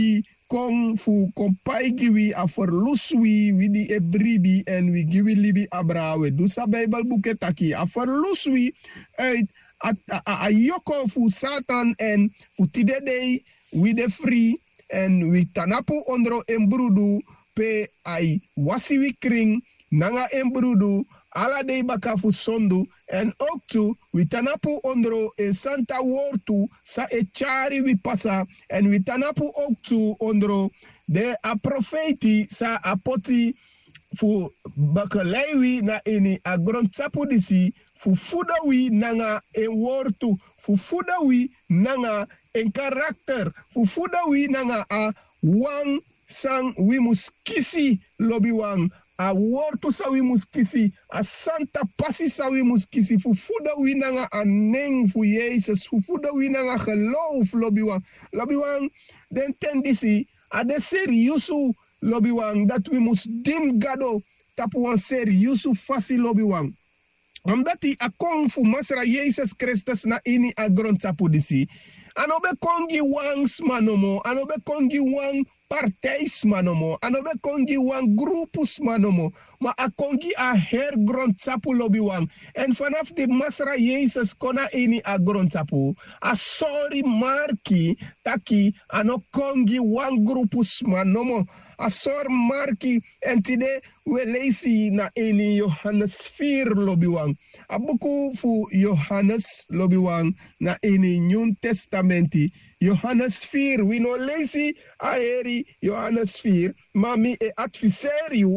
Kong fu kompai giwi a verluswi wi di ebribi en wi giwi libi abra we du sa Bijbel boeken taki a verluswi uit a yoko fu Satan en fu tidedei wi de free en wi tanapu ondro embrudu pe ai wasiwi kring nanga embrudu ala dei baka fu sondu en ook tu wi tanapu ondro e santa wortu sa e chari wi pasa en wi tanapu ook tu ondro de a profeti sa apoti fu bakalaiwi na ini a grondsapu disi fu fudawi nanga e wortu fu fudawi nanga en karakter fu fudawi nanga a wang sang wi muskisi lobi wang a wortu sa wi muskisi a santa passi sa wi muskisi fu fuda wi nanga a neng fu Jezus fu fuda wi nanga geloof lobi wang den tendisi a de seriusu lobi wang dat we mus din gado tapu wan seriusu fasi lobi wang omdat a kong fu masra Jezus Christus na ini a grond tapu disi anobe kongi wang smanomo anobe kongi wang partijs manomo, anobe kongi wan grupus manomo, maar a kongi a her grondsapu lobby wan. En vanaf de masra Jezus kona ini a grondsapu, a sorry marki taki ano kongi wan grupus manomo, a sor marki en tide we leisi na ini Johannes 4 lobby wan. A buku fu Johannes lobby wan na ini New Testamenti. Johannes 4, we no lazy aeri Johannes 4, maar mi e adviseer you,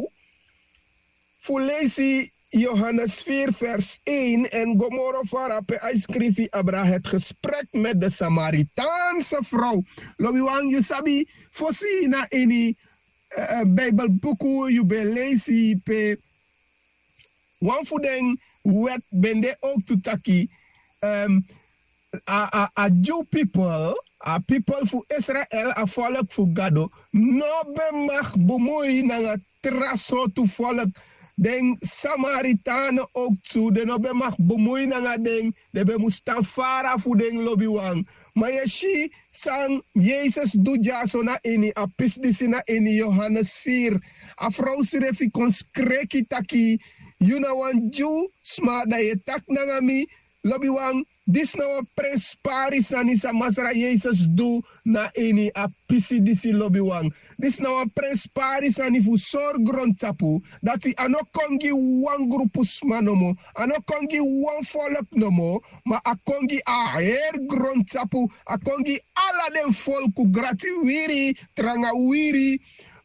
fu lazy Johannes 4 vers 1 en Gomorra Fara pe schrifi abra het gesprek met de Samaritaanse vrouw. Lobi wang you sabi fosi na ini Bijbelboeken you be lazy pe wan fu den wet bende ook tutaki a Jew people, a people fu Israel, a volk fu Gado, no be mag bemoei na traso tu volk, den Samaritanen ook toe, de no be mag bemoei na den, de be mustan fara fu den lobby wang. Maar je zie, sang Jezus doet ja zo na ini, a pisdisi na ini Johannes 4, a vrouw sirefi kons kreki taki, you na wan Jew, sma da je tak na mi, lobby wang, dis nou een presparis aan is masra Jezus do na eni a pisi disi lobby wang. Dis nou een presparis aan ifu sor grond tapu dat i ano kongi wan grupus manomo, ano kongi wan volk nomo, ma a kongi a her grond tapu, a kongi ala den volku grati wiri, tranga wiri,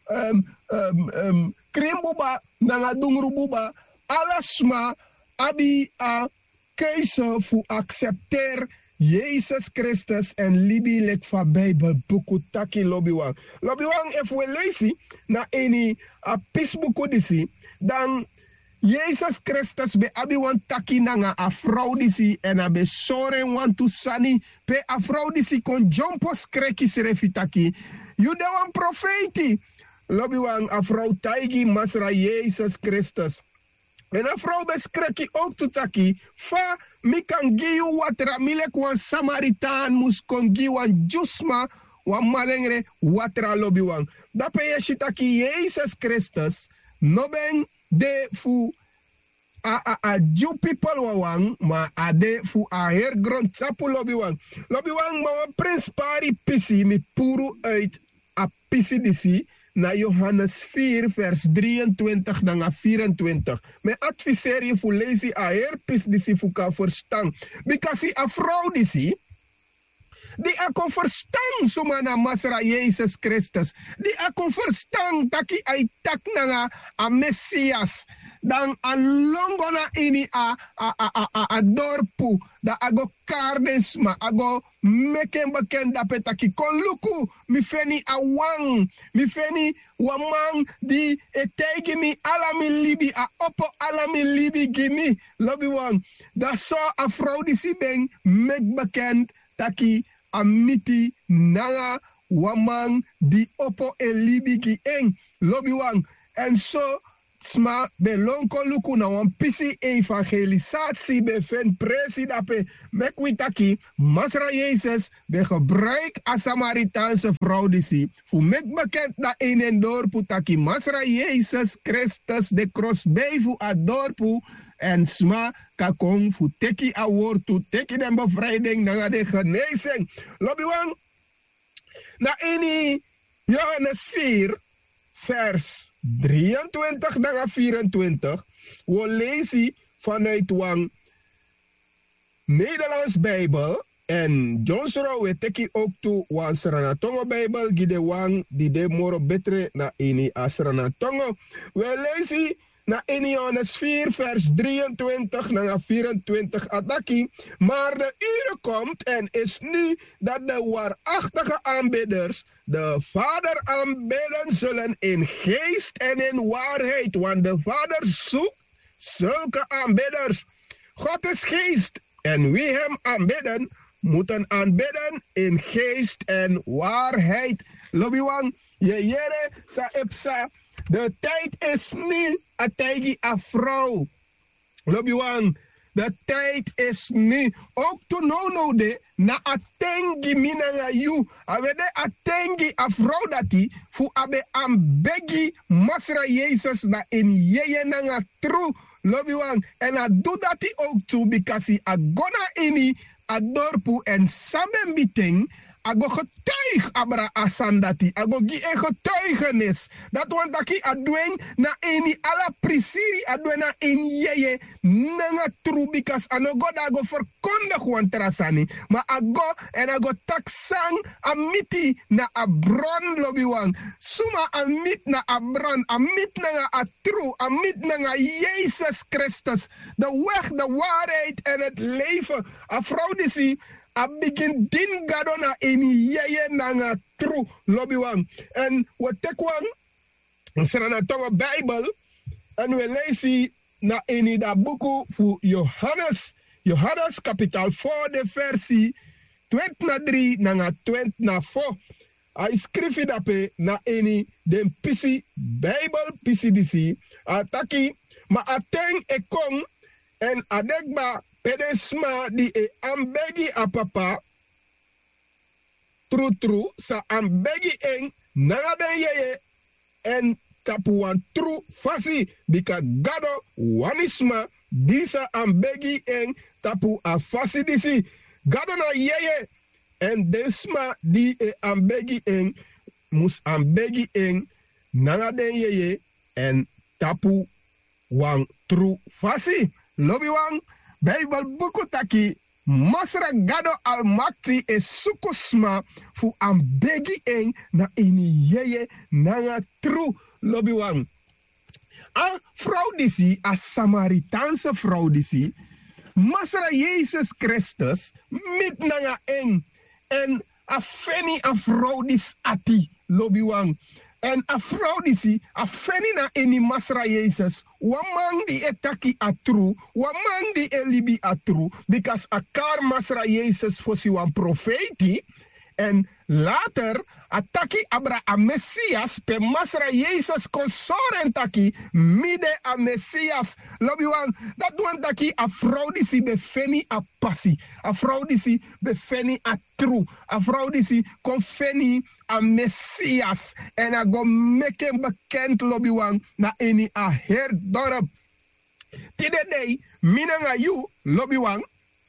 krimbuba, nanga dungrububa, alasma abi a keuze voor accepteer Jezus Christus en libi lek van Bijbel buku taki lobiwang. Lobiwang if we lezen na eni a pisbuku disi, dan Jezus Christus be abiwan taki nanga a vrouw disi en a be sore wan tu sani pe a vrouw disi kon jompos kreki serefi taki. Jude wan profeti. Lobiwang a vrouw taigi masra Jezus Christus. En een vrouw beskreki ook tutaki, fa mi kan giu watra milek wan Samaritaan mus kon giu wan jusma wan malengre watra lobby wan. Dape je shitaki Jezus Christus, no ben de fu a Jew people wang, ma a de fu a her grond sapu lobby wan. Lobby wan ma wan prins pari pisi mi puru uit a pisi disi, na Johannes 4 vers 23 na 24. Me adviseer je voor lezen a herpis disi fu kan verstaan. Because a vrouw disi, die a kon verstaan suma na masra Jezus Christus. Die a kon verstaan taki ay tak na a Messias. Dan a longona ini a dorpu da ago kardensma ago meken beken da petaki kon luku mi feni a wang mi feni wamang di etegi mi ala mi libi a opo ala mi libi gimi lobi wang da so a vrouw di si beng mek bekend taki a miti nanga wamang di opo e libi ki eng lobi wang en so sma be lonko luku na wan pisi evangelisatie be fen presi dape mekwitaki Masra Jezus be gebruik a Samaritaanse vrouw disi fu mek bekend na een en dorpu taki Masra Jezus Christus de cross fu a dorpu en sma kakong fu teki a woord teki den bevrijding na de genezing. Lobiwang na eni Johannes 4 vers 23 naar 24, we lezen vanuit wang Nederlands Bijbel en Johnsro we teki ook toe wan Sranatongo Bijbel gide wang die de moro betre na ini Sranatongo. We lezen na in Johannes 4 vers 23 naar 24 ataki, maar de uren komt en is nu dat de waarachtige aanbidders de Vader aanbidden zullen in geest en in waarheid, want de Vader zoekt zulke aanbidders. God is geest en wie hem aanbidden, moeten aanbidden in geest en waarheid. Lobiwan, je jere sa epsa, de tijd is nu ategi a vrouw. Lobiwan, de tijd is nu. Ook to no de na atengi minanga you. Avede atengi a vrouw dati fu abe ambegi Masra Jezus na in yeye nanga true. Lobiwan, en a do dati ook to because a gona ini a dorpu en samen biting. Ago getuig abra asandati. Ago gi e getuigenis. Dat want aki adwen na eni ala prisiri adwen na eni yeye nanga trubikas anogo dago verkondig wan terasani. Ma ago en ago taksang amiti na abron lobiwang. Suma amit na abron. Amit na a tru. Amit na Jezus Christus. De weg, de waarheid en het leven. A vrouw die a begin din gadona in yeye nanga true lobiwang. En we tekwang srana tonga Bijbel en we lezen na eni da buku fu Johannes. Johannes kapital 4 de versie 23 nanga 24. Hij schreef dape na eni den pisi Bijbel pisi disi ataki ma ateng e kong en adekba pedesma di e ambegi a papa tru sa ambegi en nagaden yeye en tapuan tru fasi bika gado wanisma disa ambegi en tapu a fasi disi gado na yeye en desma di e ambegi en mus ambegi en nagaden yeye en tapu wang tru fasi lobi wang Bijbel buku taki Masra Gado Almakti e sukusma fu ambegi en na eni yeye nanga tru lobiwang. A vrouw disi, a Samaritaanse vrouw disi, Masra Jezus Christus mit nanga en a feni a vrouw dis ati lobiwang. En a vrouw disi, a feni na eni Masra Jezus, wamang di etaki atru, wamang di elibi atru, because a kar Masra Jezus fosi wan profeti, en later ataki abra a Messias, pe Masra Jezus konsoren taki, mide a Messias. Lobi wan, dat wan taki a vrouw disi befeni a passi, a vrouw disi befeni a tru, a vrouw disi konfeni a Messias, en a go meken bekend lobi wan na eni a herdorp. Tide day, minanga you, lobi wan,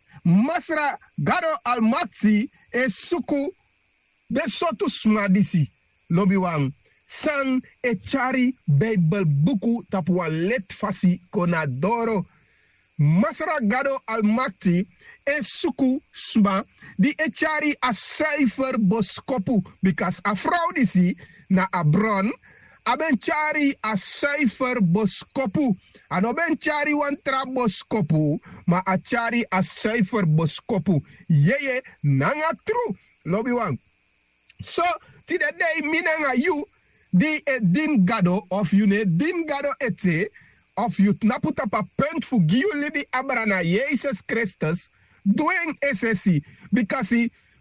Masra Gado Almatsi e suku de sotu smadisi lobi wang san e chari Bijbel buku tapua let fasi konadoro Masra Gado Almakti e suku sma di e chari a cijfer boskopu because a vrouw disi na abron aben chari a cijfer boskopu ano ben chari wan tra boskopu ma a chari a cijfer boskopu yeye nanga tru lobi wang. So, today minanga you di e din gado of you ne din gado ete of you naputa pa punt fu giu libi abrana Jesus Christus doing SSC because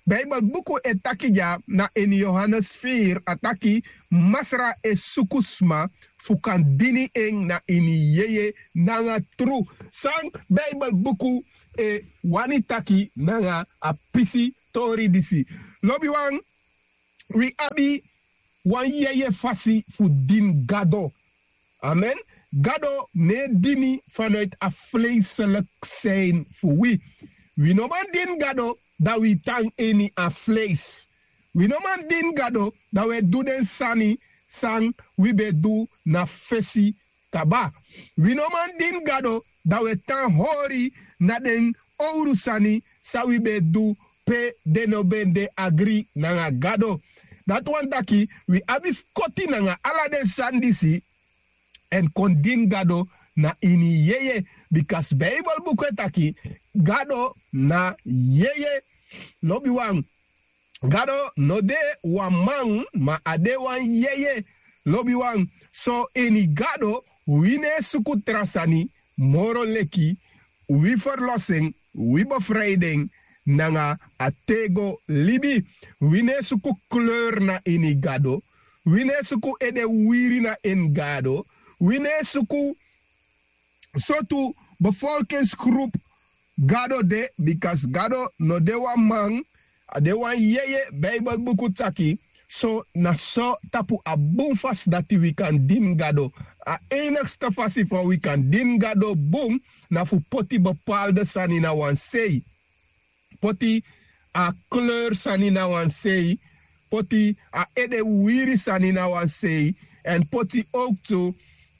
Bible buku etakija na in Johannes 4 ataki masra e sukusma fukan dini eng na ini yeye nanga tru. Sang Bible buku e wanitaki nanga apisi tori disi. Lobi wang we abi wan yeye fasi fu din gado. Amen. Gado ne dini vanuit a vleeselijk zijn voor wie. We no man din gado dat we tang eni a vlees. We no man din gado dat we do den sani sang we be do na fesi kaba. We no man din gado dat we tang hori na den ouru sani sa we be do pe deno bende agri na gado. Dat one daki we abi koti na ala den sandisi en kondin gado na ini yeye because Bible book taki gado na yeye lobi wang gado no de wamang ma ade wan yeye lobi wang so ini gado wine suku trasani moro leki wi verlossing wi bevrijding nanga atego libi wine suku kleur na ini gado wine suku ede wiri na in gado wine suku sotu bevolkingsgroep gado de because gado no de wan man de wan yeye Bible buku taki so na so tapu a boom fast dat we kan din gado a enigste fasi van we kan din gado boom na fu poti bepaalde sani na wan sei poti a kleur sani na wan sei poti a ede wiri sani na wan sei en poti ook to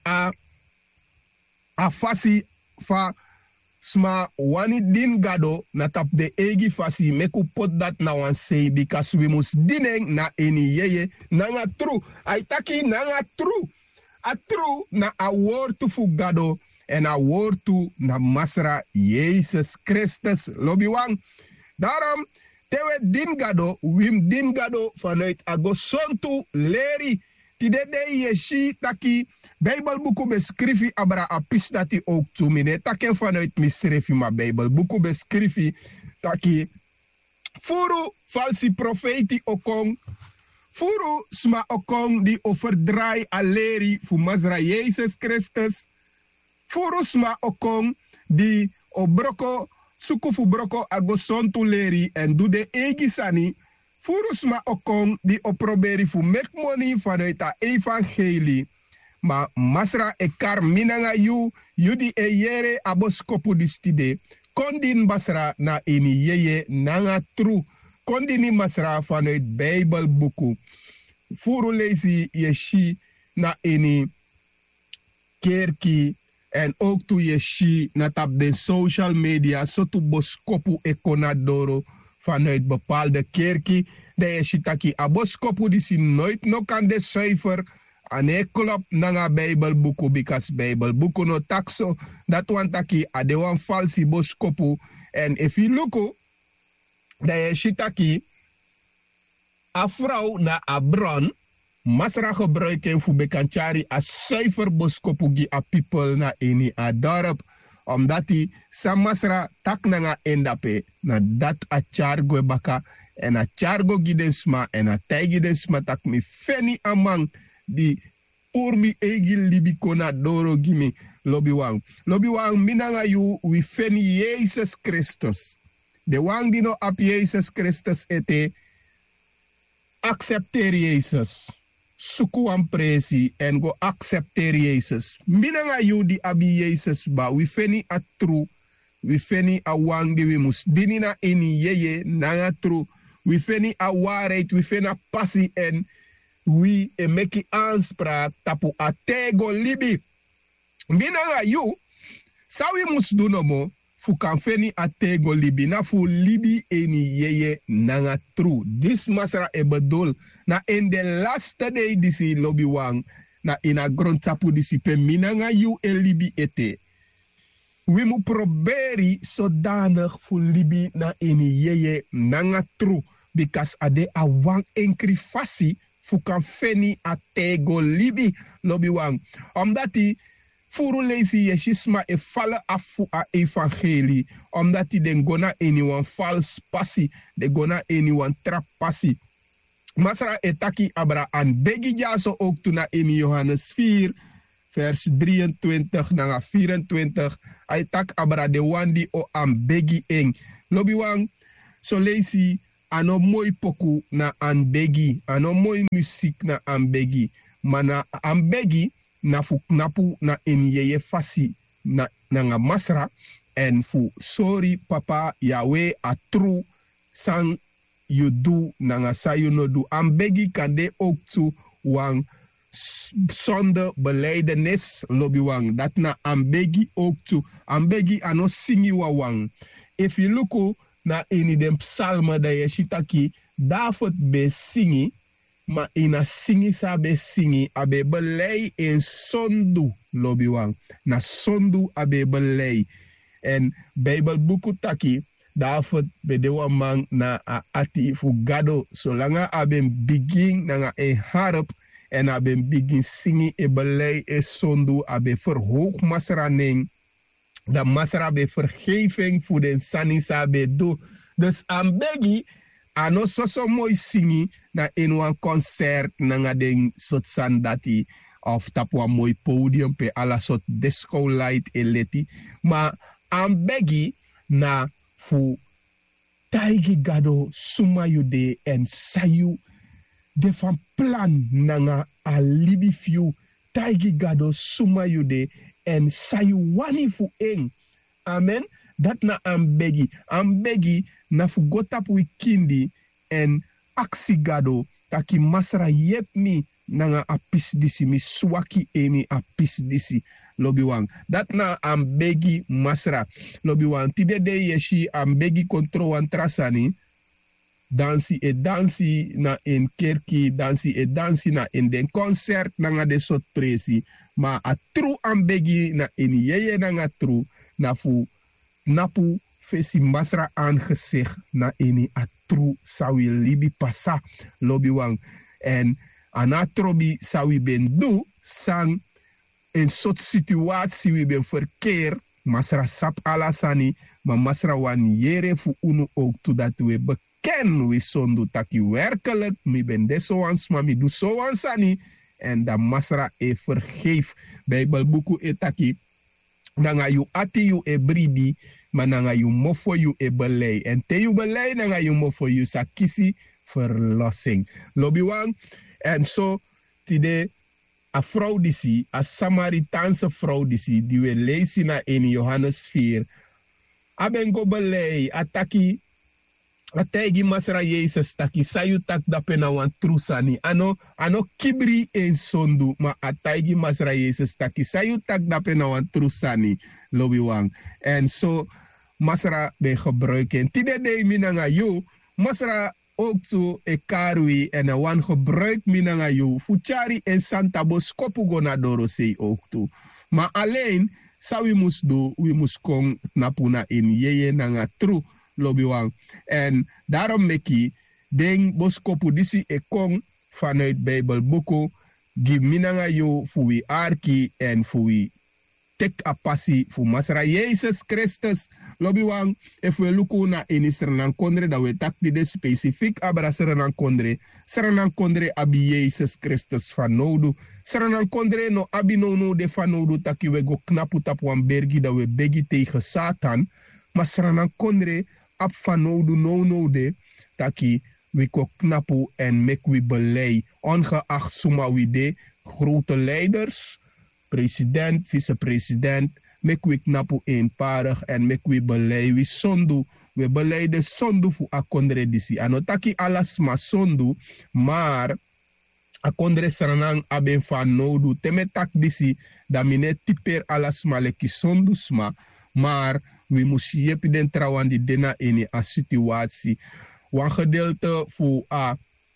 a fasi fa sma wani din gado na tap de egi fasi meku pot dat na wan sei because we must dineng na eni yeye nanga true ai taki nanga true a true na a woord to fu gado en a woord to na masra Jesus Christus lobi wang daarom tewe din gado wim din gado vanuit agosontu leri tidede yeshi taki Bible buku beschrivi abra apis dati ook tu mine taken vanuit misrefi ma Bible buku beschrivi taki furu falsi profeti okong furu sma okong di overdrai aleri fu mazra Jesus Christus furu sma okong di obroko suku fu broko agosontu leri en du de egisani furu sma okong di oproberi fu make money vanuit a evangelie ma masra e kar minanga yu di e yere aboskopu di stide kondin basra na ini yeye nanga tru kondini masra vanuit Bible buku furu lezi yeshi na ini kerki en ook tu yeshi na tap de social media so tu boskopu e konadoro vanuit bepaalde kerki de yeshi taki aboskopu di si nooit no kan de zuiver ane klop nanga Bible buku because Bible buku no takso dat wan taki ade wan falsi boskopu en if you look da shitaki a vrouw na a bron masra gebruiken fu bekanchari a zuiver boskopu gi a people na eni a dorp omdat die sa masra tak nanga endape na dat a chargo baka en a chargo gidesma en a taigidesma tak mi feni amang di urmi egi libi kona doro gimi lobi wang minanga yu wi feni Jesus Christus de wang dino ap Jesus Christus ete accepteer Jesus suku am presi en go accepteer Jesus minanga yu di abi Jesus ba wi feni a true wi feni a wang di wi mus dinina eni yeye nanga true wi feni a waarheid wi feni a passie en we meki aanspraak tapu atego libi. Binanga you, sawi mus do no mo, fu kan feni atego libi, na fu libi eni yeye nanga true. This masra e bedol, na in the last day disi lobi wang, na ina grond tapu disi pe minanga you e libi ete. We mu proberi zodanig fu libi na eni yeye nanga true, because ade a wang enkri fasi, fukan feni a tego libi lobi wang. Omdat die Furu leisi yeshisma e vallen af fu a evangelie. Omdat die den gona eniwan vals passie. De gona eniwan trap passie. Masra etaki abra an begi jaso ook tuna in Johannes 4. Vers 23 naar 24. Hij tak abra de wandi o an begi eng. Lobi wang, so leisi ano mooi poku na an begi. Ano mooi muziek na an begi. Maar na an begi, na fu knapu na in yeye fasi na nga masra. En fu sorry papa Yahweh a true sang you do na nga sa you no do. An begi kan de ook tu wang zonder belijdenis lobby wang. Dat na ambegi ook toe. Ambegi ano singi wa wang. If you look na in den psalmen da je shitaki, David be singi, maar ina singi sa be singi, abe belei in sondu lobby wang. Na sondu abe belei. En Bijbelboeken taki, David be de man na ati fugado, solanga abe begin na een harp. En aben begin singen e belei e sondu abe verhoog masraning. Da masra be vergeving voor den sanisa be do. Dus aan begi ano so mooi singen na in een concert na den sot sandati of tapwa mooi podium pe ala sot disco light e leti. Maar aan begi na fu taigi gado suma yude en sayu de van plan nanga alibi fiu taigi gado suma yude en sayu wani fu eng. Amen. Dat na ambegi na fu gotap wikindi en aksi gado taki masra yep mi nanga apis disi mi swaki eni apis disi lobi wang. Dat na ambegi masra lobi wang. Tide de yeshi ambegi kontro wan trasani. Dansi na in kerki, dansi na in den concert na de sot presi. Maar a true ambegi na in yeye na true na fu napu fesi masra aangezicht na in a true sawi libi pasa lobi wang. En anatrobi sawi ben do sang in sot situatie we ben verkeer masra sap alasani, maar masra wan yere fu unu ook to dat we ken we sondu taki werkelijk mi ben de zoans maar mi doe zoans ani en da masra e vergeef Bijbelboeku e taki nanga yu ati yu e bribi maar nanga yu mofo yu e belei en te yu belei nanga yu mofo yu sa kisi verlossing lobi wang en so tide a vrouw disi a Samaritaanse vrouw disi die we lezen na in Johannes 4 abengo belei ataki ategi masra Jezus taki sayu tak dapena wan trusani ano kibri en sondu ma ategi masra Jezus taki sayu tak dapena wan trusani lobi wang en so masra be gebruiken tide de minanga yu masra ook zo e karwi en wan gebruik minanga yu fuchari en Santa Boskopu gonadoro sei ook toe maar alleen sa we mus do we mus kong napuna in yeye nanga tru lobi wang. En daarom meki den boskopu disi e kong vanuit Bijbelboeken gi minanga yo fu wi arki en fu wi tek a passi fu masra Jezus Christus lobi wang if we luku na in Srenan Kondre da we tak di de specifiek abra Srenan Kondre abi Jezus Christus van nodu Srenan Kondre no abi no de van nodu taki we go knapu tap wan bergi da we begi tegen Satan maar Srenan Kondre ap van no de taki we ko knapu en mek we belei ongeacht suma we de grote leiders president, vicepresident mek we knapu eenparig en mek we belei we sondu we beleide sondu fu akondre disi anotaki alas ma sondu maar akondre Srenan aben van nodu temetak disi da mine tiper alas ma leki sondu sma maar we moesten jepi den trouwan die dena in a situatie. Wan gedeelte fu a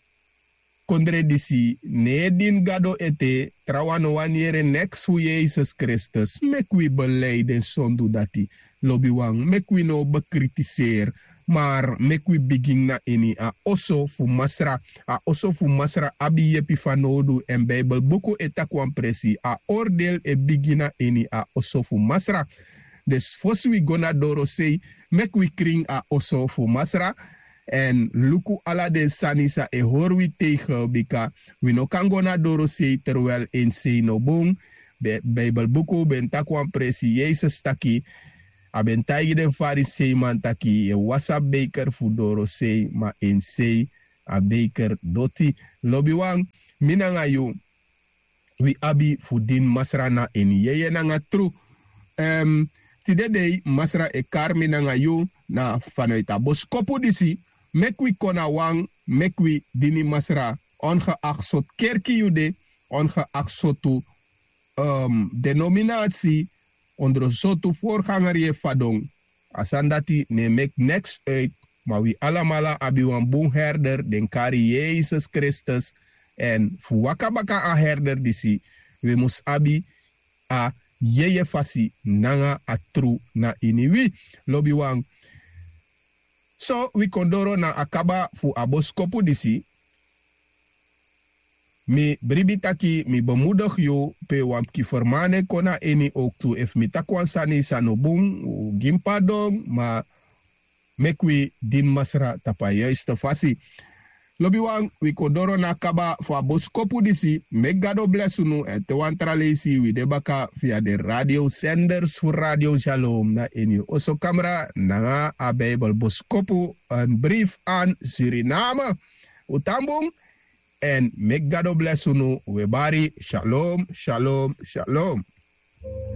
kondre disi ne din gado ete trouwan wanneer next fu Jezus Christus. Mek we beleid en sondu dati. Lobi wang. Mek we no bekritiseer. Maar mek we begin na ini a oso fu masra. A oso fu masra abi yepi fanodu en Bijbel boko etakwan presi. A oordeel e begina ini a oso fu masra. Dus fos we gonna doro say, mek we kring a oso fu masra. En luku ala den sanisa e hoor we tegen bika. We no kan gonna doro say terwijl in say no bong. Bijbel boko ben takwan presi Jezus taki. Aben taigi den farisei man taki e WhatsApp baker fu doro sei ma in sei a baker doti. Lobi wang minanga yu we abi fu din masra na in yeye nanga tru. Tidedei masra e kar minanga yu na vanuit a boskopu disi. Mek we kona wang, mek we dini masra ongeacht sot kerkie jude, ongeacht sotu denominatie, onder sotu voorganger je fadong. Asandati ne mek next uit, maar we allemaal abi wan boom herder, den kari Jezus Christus, en fu wakabaka a herder disi, we mus abi a yeye fasi nanga a tru na iniwi. Lobi wang. So, we kondoro na akaba fu aboskopu disi. Mi bribitaki, mi bemoedig yo, pe wam ki vermane kona eni ook toe. If mi takwan sani sanobung, gimpadong, ma mekwi din masra tapa juiste fasi. Lobi wang, we kondoro na akaba fu aboskopu disi. Mek gado blessunu en te wantralesi we debaka via de radio senders voor Radio Shalom na eni oso camera na a Bijbel boskopu een brief aan Suriname. Utambung. En make God bless you. We bari. Shalom, shalom, shalom.